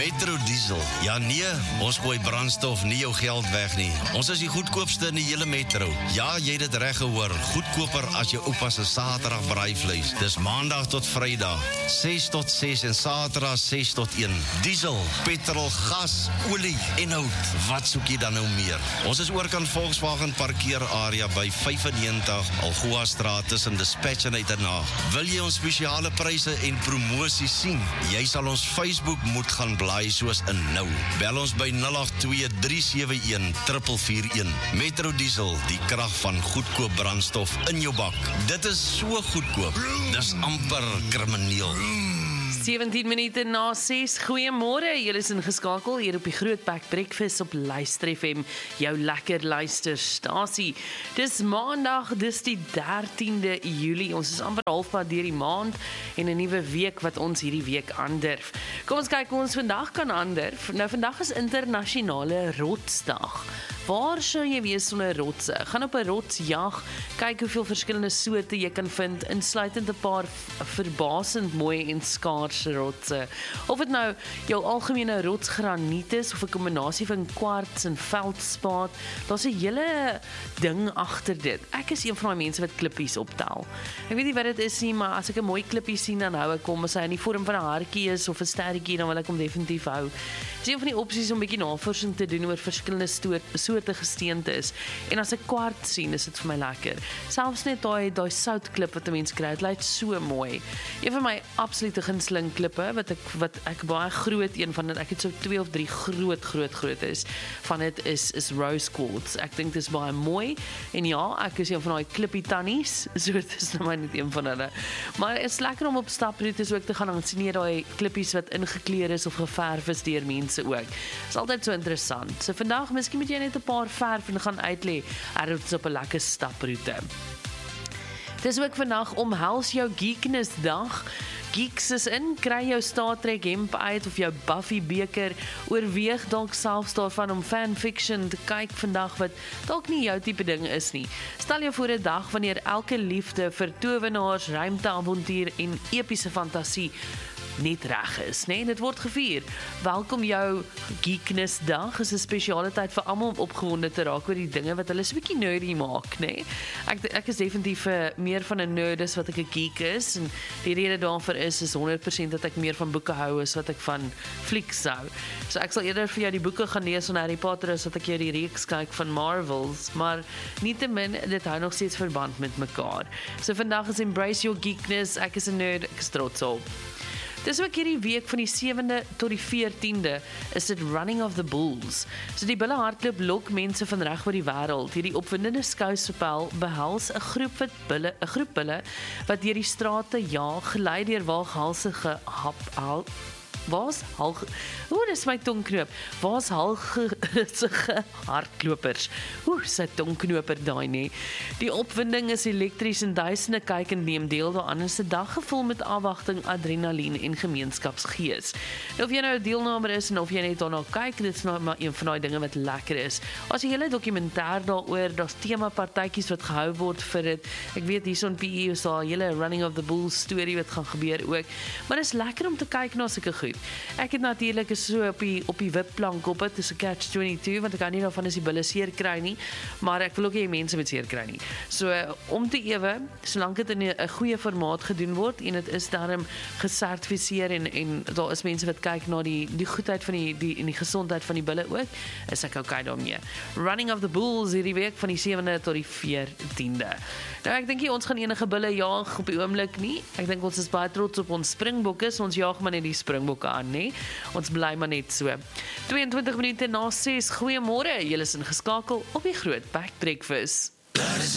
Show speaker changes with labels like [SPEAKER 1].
[SPEAKER 1] Metro Diesel. Ja nee, ons gooi brandstof nie jou geld weg nie. Ons is die goedkoopste in die hele Metro. Ja, jy het dit reg gehoor. Goedkoper as jou oupa se Saterdag braaivleis. Dis Maandag tot Vrydag, 6 tot 6 en Saterdag 6 tot 1. Diesel, petrol, gas, olie en hout. Wat soek jy dan nou meer? Ons is oorkant Volkswagen parkeerarea by 95 Algoa Straat tussen Dispatch en Uitenhaag. Wil jy ons spesiale pryse en promosies sien? Jy sal ons Facebook moet gaan blaai soos in nou. Bel ons by 082-371-441. Metro Diesel, die krag van goedkoop brandstof in jou bak. Dit is so goedkoop. Dis amper krimineel.
[SPEAKER 2] 17 minute na 6. Goeiemôre, julle is ingeskakel hier op die Groot Pack Breakfast op Luister FM, jou lekker luisterstasie. Dis Maandag, dis die 13de Julie. Ons is amper halfpad deur die maand en 'n nuwe week wat ons hierdie week aandurf. Kom ons kyk hoe ons vandag kan aandurf. Nou vandag is internasionale rotsdag. Waar sou jy wees sonder rotse? Gaan op 'n rotsjag, kyk hoeveel verskillende soorte jy kan vind, insluitend 'n paar verbasend mooi en skaarse rotse. Of dit nou jou algemene rotsgraniet is of 'n kombinasie van kwarts en veldspaat, daar's 'n hele ding agter dit. Ek is een van daai mense wat klippies optel. Ek weet nie wat dit is nie, maar as ek 'n mooi klippie sien, dan hou ek hom. As hy in die vorm van 'n hartjie is of 'n sterretjie, dan wil ek hom definitief hou. Dis een van die opsies om 'n bietjie navorsing te doen oor verskillende soorte gesteente is. En as ek kwarts sien, is dit vir my lekker. Selfs net daai soutklip wat 'n mens kry, dit lyk so mooi. Een van my absolute gunsteling klippe wat ek baie groot een van dit, ek het so 2 of 3 groot is van dit is rose quartz. Ek dink dit is baie mooi en ja, ek is een van daai klippie tannies, so dit is nou maar net een van hulle. Maar dit is lekker om op staproetes ook te gaan en sien jy daai klippies wat ingekleur is of geverf is deur mense ook. Dit is altyd so interessant. So vandag, miskien moet jy net 'n paar verf en gaan uitlê ergens op 'n lekker staproete. Dis ook vandag omhels jou geekness dag. Geeks is in, kry jou Star Trek hemp uit of jou Buffy beker, oorweeg dalk selfs daarvan om fanfiction te kyk vandag wat dalk nie jou tipe ding is nie. Stel jou voor 'n dag wanneer elke liefde vir towenaars, ruimteavontuur en epiese fantasie net reg is, nee, dit word gevier. Welkom jou Geekness dag, is 'n spesiale tyd vir almal om opgewonde te raak oor die dinge wat hulle so 'n bietjie nerdy maak, nee. Ek is definitief meer van 'n nerd as wat ek 'n geek is en die rede daarvoor is 100% dat ek meer van boeke hou as wat ek van flieks hou. So ek sal eerder vir jou die boeke gaan lees van Harry Potter as wat ek jou die reeks kyk van Marvels, maar nietemin, dit hou nog steeds verband met mekaar. So vandag is Embrace Your Geekness, ek is 'n nerd, ek is trots op. Dis ook hierdie week van die 7de tot die 14de is dit Running of the Bulls. So die bulle hardloop lok mense van reg oor die wêreld. Hierdie opwindende skouspel behels 'n groep bulle wat deur die strate jaag, gelei deur waaghalsige dis my tongknoop. Waar's halsige hardlopers? Sy tongknoper daai nie. Die opwinding is elektries en duisende kyk en neem deel daaraan. Is 'n dag gevul met afwagting, adrenalien en gemeenskapsgees. Nou, of jy nou 'n deelnemer is en of jy net daarna kyk, dit is nou maar een van daai dinge wat lekker is. As jy hele dokumentêr daaroor, daar's tema partytjies wat gehou word vir dit. Ek weet hierso in PE is daar 'n hele Running of the Bulls storie wat gaan gebeur ook. Maar dit is lekker om te kyk na sulke goed. Ek het natuurlik so op die wipplank op dit, dis 'n catch-22 want ek kan nie daarvan as die bulle seer kry nie, maar ek wil ook nie mense met seer kry nie. So om te ewe, solank dit in 'n goeie formaat gedoen word en dit is daarom gesertifiseer en daar is mense wat kyk na die goedheid van die gesondheid van die bulle ook, is ek okay daarmee. Running of the Bulls hierdie week van die 7de tot die 14de. Nou ek dink ons gaan enige bulle jaag op die oomblik nie. Ek dink ons is baie trots op ons springbokke, so ons jaag maar net die springbokke aan, nee. Ons bly maar net so. 22 minute na 6. Goeiemôre, julle is ingeskakel op die Groot Pack Breakfast.